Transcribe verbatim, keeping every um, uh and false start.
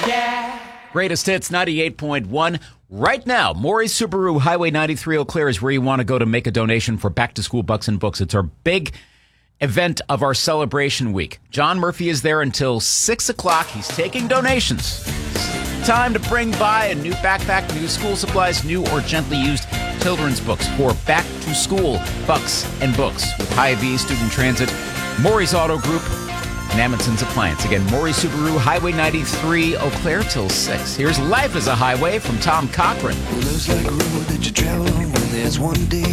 Greatest Hits ninety-eight point one. Right now, Maury Subaru, Highway ninety-three, Eau Claire is where you want to go to make a donation for Back to School Bucks and Books. It's our big event of our celebration week. John Murphy is there until six o'clock. He's taking donations. Time to bring by a new backpack, new school supplies, new or gently used children's books for Back to School Bucks and Books with Hy-Vee Student Transit, Maury's Auto Group, and Amundsen's Appliance. Again, Maury Subaru, Highway ninety-three, Eau Claire till six. Here's Life is a Highway from Tom Cochrane. Well, life's like a road that you travel on when there's one day